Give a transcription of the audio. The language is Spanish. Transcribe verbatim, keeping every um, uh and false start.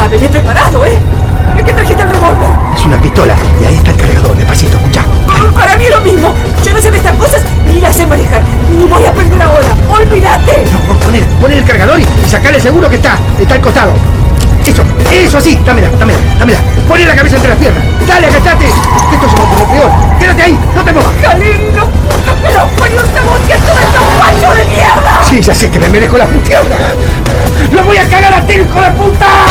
Vení preparado, ¿eh? ¿De qué trajiste el revólver? Es una pistola y ahí está el cargador. Despacito, escuchá. Para mí es lo mismo. Yo no sé de estas cosas ni las sé manejar. Ni voy a aprender ahora. ¡Olvídate! No, poner, poner el cargador y sacarle el seguro que está. Está al costado. Eso, eso así. Dámela, dámela, dámela. Poné la cabeza entre las piernas. Dale, agachate. Esto se va a poner peor. Quédate ahí, no te muevas. ¡Jalín, no! ¡Pero fue un sabotear todo estos machos de mierda! Sí, ya sé que me merezco la puteada. ¡Lo voy a cagar a ti, hijo de puta!